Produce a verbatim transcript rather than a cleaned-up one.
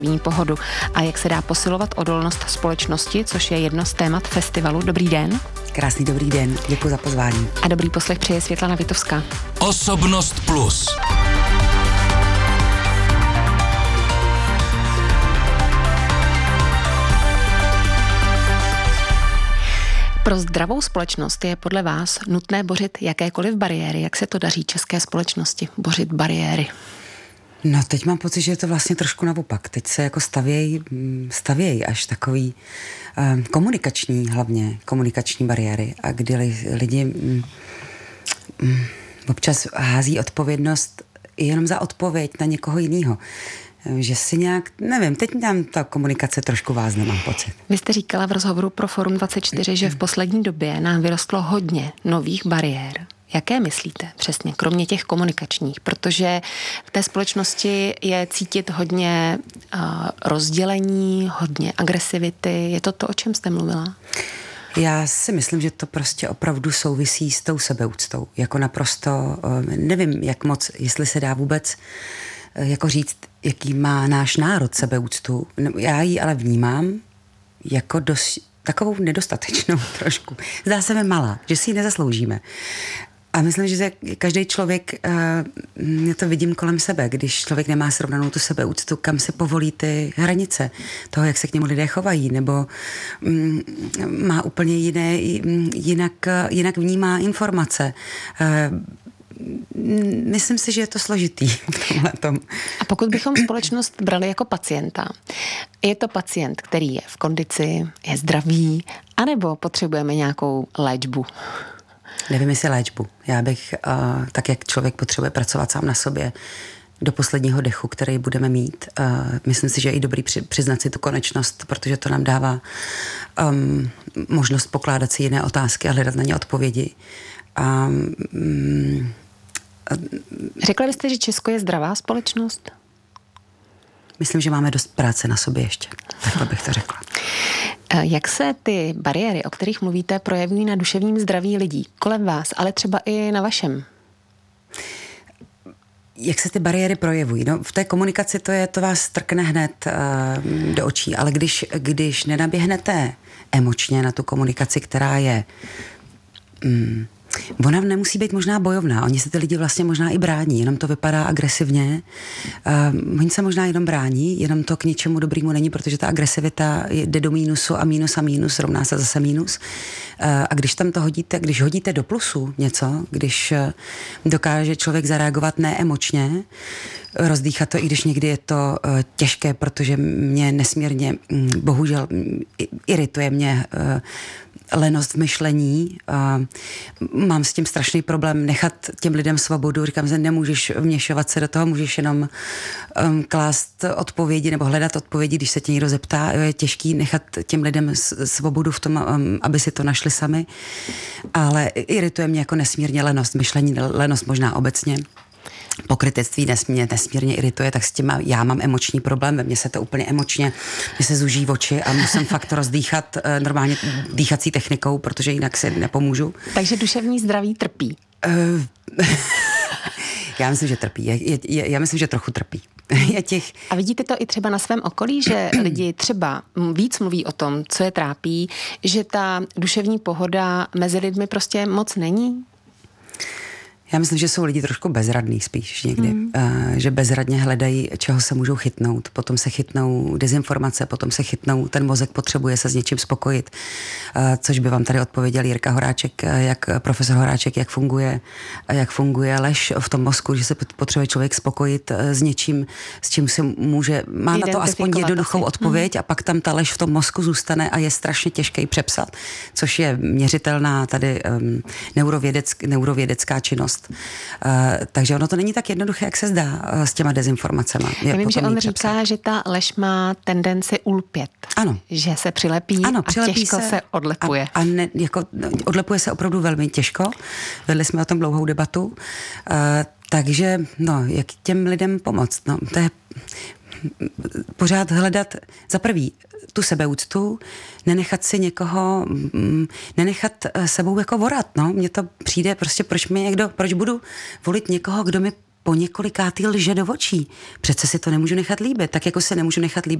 pohodu a jak se dá posilovat odolnost společnosti, což je jedno z témat festivalu. Dobrý den. Krásný dobrý den, děkuji za pozvání. A dobrý poslech přeje Světlana Vitovská. Osobnost plus. Pro zdravou společnost je podle vás nutné bořit jakékoliv bariéry. Jak se to daří české společnosti bořit bariéry? No teď mám pocit, že je to vlastně trošku naopak. Teď se jako stavějí stavěj až takový um, komunikační, hlavně komunikační bariéry. A kdy lidi um, um, občas hází odpovědnost jenom za odpověď na někoho jiného. Že si nějak, nevím, teď tam ta komunikace trošku vázne, mám pocit. Vy jste říkala v rozhovoru pro Forum dvacet čtyři, že v poslední době nám vyrostlo hodně nových bariér. Jaké myslíte přesně, kromě těch komunikačních? Protože v té společnosti je cítit hodně uh, rozdělení, hodně agresivity. Je to to, o čem jste mluvila? Já si myslím, že to prostě opravdu souvisí s tou sebeúctou. Jako naprosto, nevím, jak moc, jestli se dá vůbec jako říct, jaký má náš národ sebeúctu. Já ji ale vnímám jako dos, takovou nedostatečnou trošku. Zdá se mi malá, že si ji nezasloužíme. A myslím, že každý člověk, já to vidím kolem sebe, když člověk nemá srovnanou tu sebeúctu, kam se povolí ty hranice toho, jak se k němu lidé chovají, nebo má úplně jiné, jinak, jinak vnímá informace. Myslím si, že je to složitý v tomhletom. A pokud bychom společnost brali jako pacienta, je to pacient, který je v kondici, je zdravý, anebo potřebujeme nějakou léčbu? Nevím, jestli léčbu. Já bych, uh, tak jak člověk potřebuje pracovat sám na sobě do posledního dechu, který budeme mít, uh, myslím si, že je i dobrý při, přiznat si tu konečnost, protože to nám dává um, možnost pokládat si jiné otázky a hledat na ně odpovědi. Um, Řekla byste, že Česko je zdravá společnost? Myslím, že máme dost práce na sobě ještě. Takhle bych to řekla. Jak se ty bariéry, o kterých mluvíte, projevují na duševním zdraví lidí kolem vás, ale třeba i na vašem? Jak se ty bariéry projevují? No, v té komunikaci to je, to vás strkne hned uh, do očí, ale když, když nenaběhnete emočně na tu komunikaci, která je... Um, Ona nemusí být možná bojovná, oni se ty lidi vlastně možná i brání, jenom to vypadá agresivně. Uh, oni se možná jenom brání, jenom to k ničemu dobrému není, protože ta agresivita jde do mínusu a mínus a mínus rovná se zase mínus. Uh, a když tam to hodíte, když hodíte do plusu něco, když uh, dokáže člověk zareagovat neemočně, rozdýchat to, i když někdy je to uh, těžké, protože mě nesmírně, um, bohužel, irituje mě uh, lenost v myšlení. Uh, mám s tím strašný problém nechat těm lidem svobodu. Říkám, že nemůžeš vměšovat se do toho, můžeš jenom um, klást odpovědi nebo hledat odpovědi, když se tě někdo zeptá. Je těžký nechat těm lidem svobodu v tom, um, aby si to našli sami. Ale irituje mě jako nesmírně lenost myšlení, lenost možná obecně. Pokrytectví nesmírně, nesmírně irituje, tak s tím má, já mám emoční problém, ve mně se to úplně emočně, mě se zuží oči a musím fakt rozdýchat uh, normálně dýchací technikou, protože jinak si nepomůžu. Takže duševní zdraví trpí? Uh, já myslím, že trpí. Je, je, já myslím, že trochu trpí. Je těch... A vidíte to i třeba na svém okolí, že lidi třeba víc mluví o tom, co je trápí, že ta duševní pohoda mezi lidmi prostě moc není? Já myslím, že jsou lidi trošku bezradní spíš někdy, mm. uh, že bezradně hledají, čeho se můžou chytnout, potom se chytnou dezinformace, potom se chytnou, ten mozek potřebuje se s něčím spokojit, uh, což by vám tady odpověděl Jirka Horáček, jak profesor Horáček, jak funguje, jak funguje lež v tom mozku, že se potřebuje člověk spokojit s něčím, s čím si může, má na to aspoň jednoduchou asi. odpověď mm. a pak tam ta lež v tom mozku zůstane a je strašně těžké ji přepsat, což je měřitelná tady um, neurovědeck, neurovědecká činnost. Uh, takže ono to není tak jednoduché, jak se zdá uh, s těma dezinformacemi. Já vím, že on říká, že ta lež má tendenci ulpět. Ano. Že se přilepí ano, a těžko se, se odlepuje. A, a ne, jako, odlepuje se opravdu velmi těžko. Vedli jsme o tom dlouhou debatu. Uh, takže, no, jak těm lidem pomoct? No, to je pořád hledat za prvý tu sebeúctu, nenechat si někoho, nenechat sebou jako vorat, no. Mně to přijde prostě, proč mi někdo, proč budu volit někoho, kdo mi po několikátý lže do očí. Přece si to nemůžu nechat líbit, tak jako se nemůžu nechat líbit